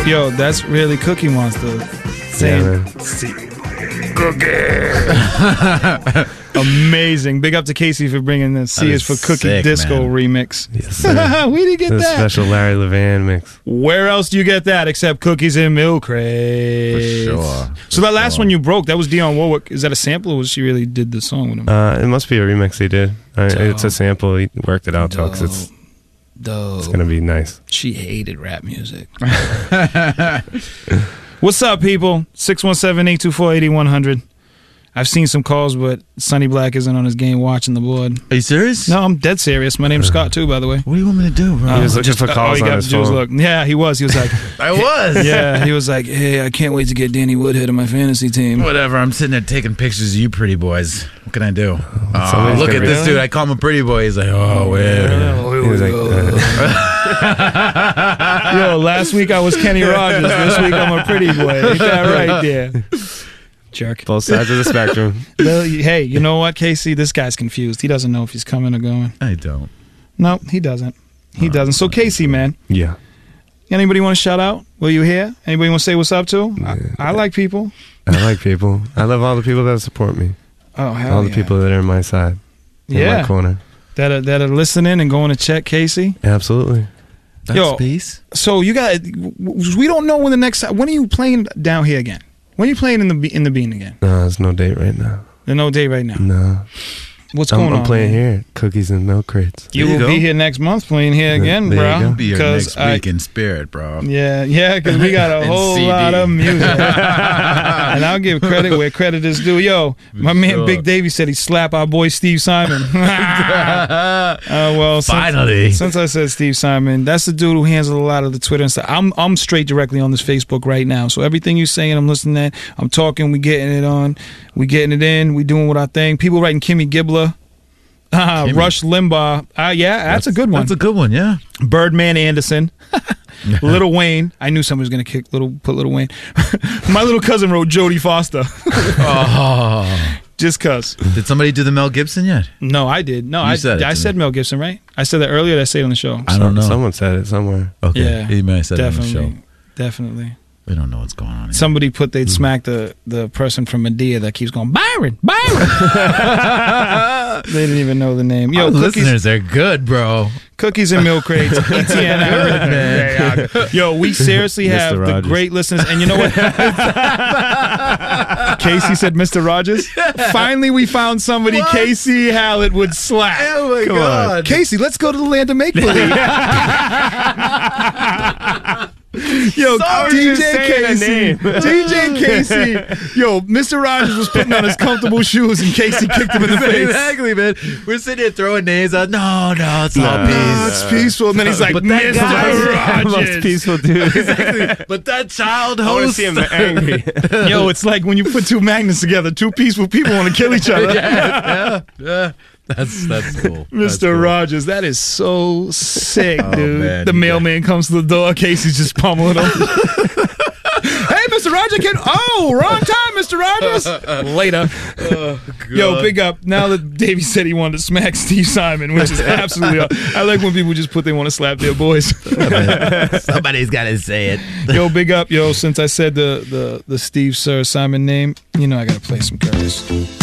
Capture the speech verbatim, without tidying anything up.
Yo, that's really Cookie Monster saying, Yeah, Cookie. Amazing. Big up to Casey for bringing this. C is for Cookie sick, Disco man. remix. Yes, sir. We didn't get The that. special Larry Levan mix. Where else do you get that except Cookies and Milk Crates? For sure. So that last sure. one you broke, that was Dionne Warwick. Is that a sample or was she really did the song with him? Uh, it must be a remix he did. Uh, Dope. it's a sample. He worked it out though, because it's Dope. it's gonna be nice. She hated rap music. What's up, people? six one seven, eight two four, eight one zero zero. I've seen some calls, but Sonny Black isn't on his game watching the board. Are you serious? No, I'm dead serious. My name's Scott, too, by the way. What do you want me to do, bro? He was looking for all calls he on got his to do was phone. look. Yeah, he was. He was like, I was. yeah, he was like, hey, I can't wait to get Danny Woodhead on my fantasy team. Whatever. I'm sitting there taking pictures of you pretty boys. What can I do? Oh, Somebody's look gonna at be- this dude. I call him a pretty boy. He's like, oh, wait. He was like, uh, Yo, last week I was Kenny Rogers. This week I'm a pretty boy. Ain't that right there? Jerk. both sides of the spectrum. Well, hey, you know what, Casey? This guy's confused. He doesn't know if he's coming or going. I don't. No, he doesn't. He doesn't. So, Casey, man, Yeah. anybody want to shout out? Were you here? Anybody want to say what's up to? I, I like people. I like people. I love all the people that support me. Oh, hell all the yeah. people that are in my side. In Yeah. my corner. that are, that are listening and going to check Casey. Absolutely. That's Yo. peace. So you got. We don't know when the next. When are you playing down here again? When are you playing in the in the Bean again? No, there's no date right now. There's no day right now. No. What's I'm, going I'm on? playing man? here. Cookies and milk crates. You There you will go. be here next month playing here again, There you bro. go. Be here 'Cause next I- week in spirit, bro. Yeah, yeah, because we got a And whole C D. lot of music. And I'll give credit where credit is due. Yo, my man sure. Big Davey said he slapped our boy Steve Simon. uh, well, since, Finally. since I said Steve Simon, that's the dude who handles a lot of the Twitter and stuff. I'm I'm straight directly on this Facebook right now. So everything you're saying, I'm listening at. I'm talking. We getting it on. We getting it in. We doing what our thing. People writing Kimmy Gibbler. Uh, Kimmy. Rush Limbaugh. Uh, yeah, that's, a good one. That's a good one, yeah. Birdman Anderson. Little Wayne. I knew somebody was going to kick little put Little Wayne. My little cousin wrote Jodie Foster. Oh. Just cuz. Did somebody do the Mel Gibson yet? No, I did. No, You I said it I to said me. Mel Gibson, right? I said that earlier. Did I say it on the show? I don't know. Someone said it somewhere. Okay. Yeah, He may have said it on the definitely, show. definitely. We don't know what's going on here. Somebody put they'd smack the the person from Medea that keeps going Byron, Byron. They didn't even know the name. Yo, Our cookies, listeners are good, bro. cookies and milk crates. E T N. man. Yo, we seriously have Mister the Rogers. great listeners, and you know what? Casey said, Mister Rogers. Finally, we found somebody What? Casey Hallett would slap. Oh my Come God. on. Casey, let's go to the land of make believe. Yo, Sorry, D just J saying the Casey, name. D J Casey. Yo, Mister Rogers was putting on his comfortable shoes, and Casey kicked him in the face. Exactly, man. We're sitting here throwing names out. No, no, it's all No. peace. Oh, it's peaceful. And then he's like, But that Mister guy- Most Rogers. peaceful dude. Exactly. But that child I want to host. see him angry. Yo, it's like when you put two magnets together, two peaceful people want to kill each other. yeah, yeah. That's that's cool. That's Mister cool. Rogers, that is so sick, Oh, dude. man, the you mailman comes to the door. Casey's just pummeling him. Hey, Mister Rogers, can oh, wrong time, Mister Rogers. Later. Yo, big up. Now that Davey said he wanted to smack Steve Simon, which is absolutely. I like when people just put they want to slap their boys. Somebody's got to say it. Yo, big up, yo. Since I said the the the Steve Sir Simon name, you know I gotta play some curves.